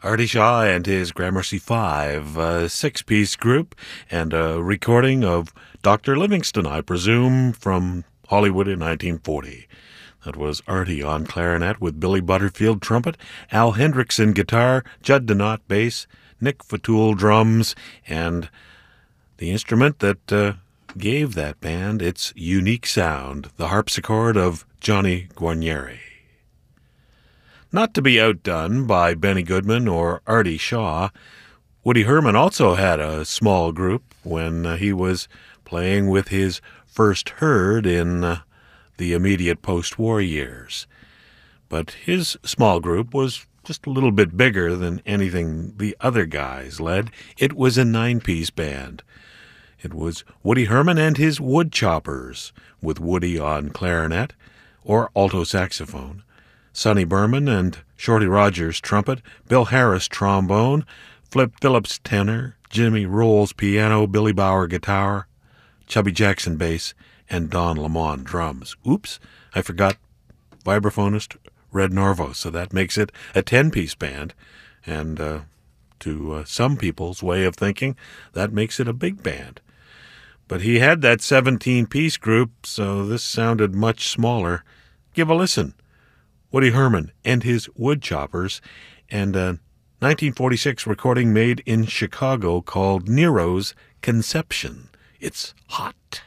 Artie Shaw and his Gramercy Five, a six-piece group, and a recording of Dr. Livingston, I presume, from Hollywood in 1940. That was Artie on clarinet with Billy Butterfield trumpet, Al Hendrickson guitar, Judd Donat bass, Nick Fatul drums, and the instrument that gave that band its unique sound, the harpsichord of Johnny Guarnieri. Not to be outdone by Benny Goodman or Artie Shaw, Woody Herman also had a small group when he was playing with his first herd in the immediate post-war years. But his small group was just a little bit bigger than anything the other guys led. It was a nine-piece band. It was Woody Herman and his Woodchoppers, with Woody on clarinet or alto saxophone, Sonny Berman and Shorty Rogers trumpet, Bill Harris trombone, Flip Phillips tenor, Jimmy Rolls piano, Billy Bauer guitar, Chubby Jackson bass, and Don Lamont drums. Oops, I forgot vibraphonist Red Norvo, so that makes it a 10-piece band, and to some people's way of thinking, that makes it a big band. But he had that 17-piece group, so this sounded much smaller. Give a listen. Woody Herman and his Woodchoppers, and a 1946 recording made in Chicago called Nero's Conception. It's hot.